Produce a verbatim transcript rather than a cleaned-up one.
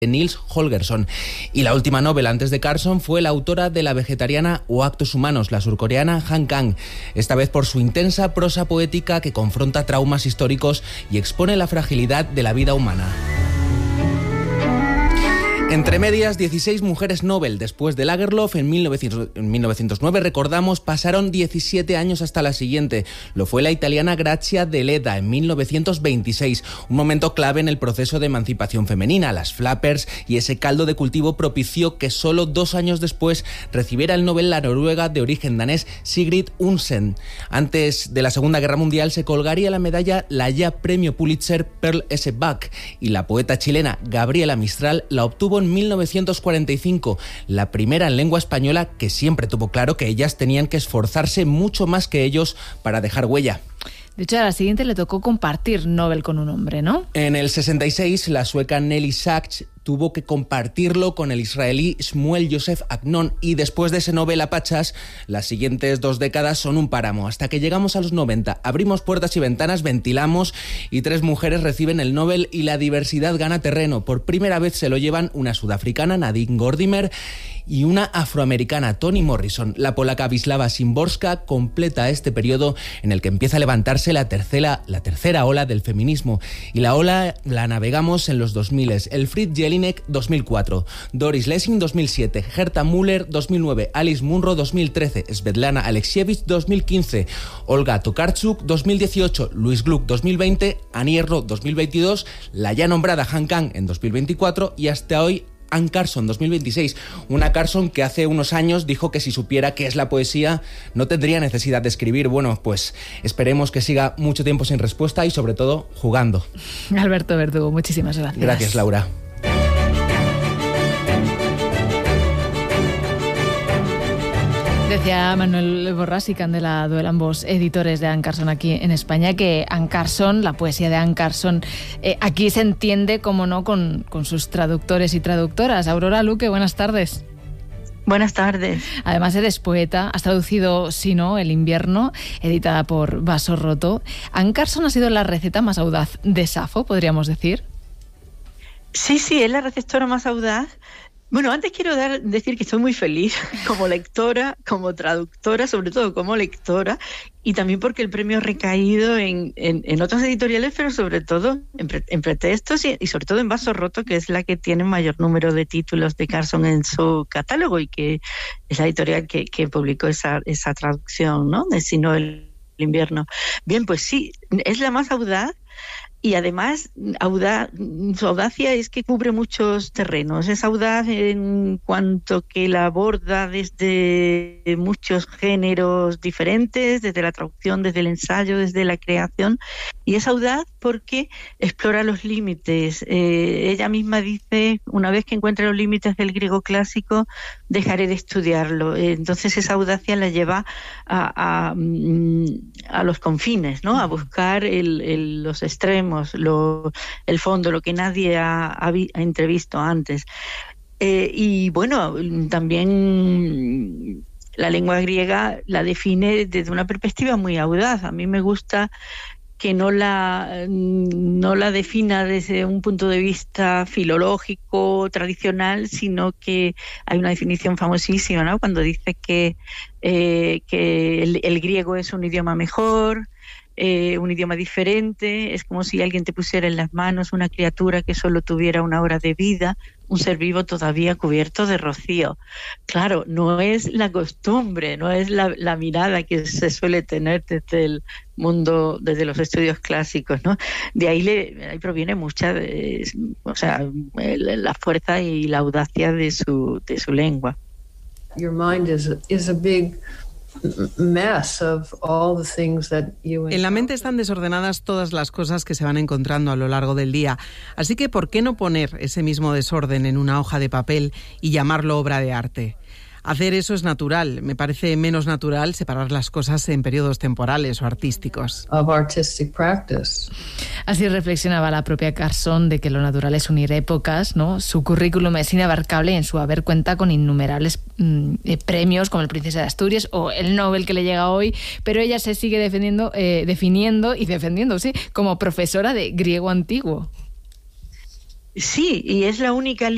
Nils Holgersson. Y la última novela antes de Carson fue la autora de La vegetariana o Actos humanos, la surcoreana Han Kang, esta vez por su intensa prosa poética que confronta traumas históricos y expone la fragilidad de la vida humana. Entre medias, dieciséis mujeres Nobel. Después de Lagerlöf, en mil novecientos nueve, recordamos, pasaron diecisiete años hasta la siguiente. Lo fue la italiana Grazia Deledda en mil novecientos veintiséis, un momento clave en el proceso de emancipación femenina. Las flappers y ese caldo de cultivo propició que solo dos años después recibiera el Nobel la noruega de origen danés Sigrid Undsen. Antes de la Segunda Guerra Mundial se colgaría la medalla la ya premio Pulitzer Pearl S. Buck, y la poeta chilena Gabriela Mistral la obtuvo en mil novecientos cuarenta y cinco, la primera en lengua española que siempre tuvo claro que ellas tenían que esforzarse mucho más que ellos para dejar huella. De hecho, a la siguiente le tocó compartir Nobel con un hombre, ¿no? En el sesenta y seis, la sueca Nelly Sachs tuvo que compartirlo con el israelí Shmuel Yosef Agnon, y después de ese Nobel a pachas, las siguientes dos décadas son un páramo. Hasta que llegamos a los noventa, abrimos puertas y ventanas, ventilamos y tres mujeres reciben el Nobel y la diversidad gana terreno. Por primera vez se lo llevan una sudafricana, Nadine Gordimer, y una afroamericana, Toni Morrison. La polaca Wisława Szymborska completa este periodo en el que empieza a levantarse la tercera, la tercera ola del feminismo. Y la ola la navegamos en los dos mil. Elfriede Jelinek, dos mil cuatro. Doris Lessing, dos mil siete. Herta Müller, dos mil nueve. Alice Munro, dos mil trece. Svetlana Alexievich, dos mil quince. Olga Tokarczuk, dos mil dieciocho. Louise Gluck, dos mil veinte. Annie Ernaux, dos mil veintidós. La ya nombrada Han Kang en dos mil veinticuatro. Y hasta hoy Anne Carson, dos mil veintiséis. Una Carson que hace unos años dijo que si supiera qué es la poesía no tendría necesidad de escribir. Bueno, pues esperemos que siga mucho tiempo sin respuesta y sobre todo jugando. Alberto Verdugo, muchísimas gracias. Gracias, Laura. Decía Manuel Borràs y Candela Duel, ambos editores de Anne Carson aquí en España, que Anne Carson, la poesía de Anne Carson, eh, aquí se entiende, como no, con, con sus traductores y traductoras. Aurora Luque, buenas tardes. Buenas tardes. Además eres poeta, has traducido Si no, El invierno, editada por Vaso Roto. Anne Carson ha sido la receta más audaz de Safo, podríamos decir. Sí, sí, es la receptora más audaz. Bueno, antes quiero dar, decir que estoy muy feliz como lectora, como traductora, sobre todo como lectora, y también porque el premio ha recaído en, en, en otras editoriales, pero sobre todo en, pre, en pretextos y, y sobre todo en Vaso Roto, que es la que tiene mayor número de títulos de Carson en su catálogo y que es la editorial que, que publicó esa, esa traducción, ¿no?, de Si no, el invierno. Bien, pues sí, es la más audaz. Y además, audaz, su audacia es que cubre muchos terrenos. Es audaz en cuanto que la aborda desde muchos géneros diferentes, desde la traducción, desde el ensayo, desde la creación. Y es audaz porque explora los límites. Eh, ella misma dice, una vez que encuentre los límites del griego clásico, dejaré de estudiarlo. Eh, entonces esa audacia la lleva a, a, a los confines, ¿no?, a buscar el, el, los extremos. Lo, el fondo, lo que nadie ha, ha, ha entrevisto antes. Eh, y bueno, también la lengua griega la define desde una perspectiva muy audaz. A mí me gusta que no la, no la defina desde un punto de vista filológico tradicional, sino que hay una definición famosísima, ¿no?, cuando dice que, eh, que el, el griego es un idioma mejor, Eh, un idioma diferente. Es como si alguien te pusiera en las manos una criatura que solo tuviera una hora de vida, un ser vivo todavía cubierto de rocío. Claro, no es la costumbre, no es la, la mirada que se suele tener desde el mundo, desde los estudios clásicos, ¿no? De ahí, le, ahí proviene mucha, de, o sea, la fuerza y la audacia de su, de su lengua. Your mind is a, is a big mess of all the things that you En la mente están desordenadas todas las cosas que se van encontrando a lo largo del día. Así que, ¿por qué no poner ese mismo desorden en una hoja de papel y llamarlo obra de arte? Hacer eso es natural. Me parece menos natural separar las cosas en periodos temporales o artísticos. Of artistic practice. Así reflexionaba la propia Carson de que lo natural es unir épocas, ¿no? Su currículum es inabarcable y en su haber cuenta con innumerables mm, eh, premios como el Princesa de Asturias o el Nobel que le llega hoy, pero ella se sigue defendiendo, eh, definiendo y defendiendo, sí, como profesora de griego antiguo. Sí, y es la única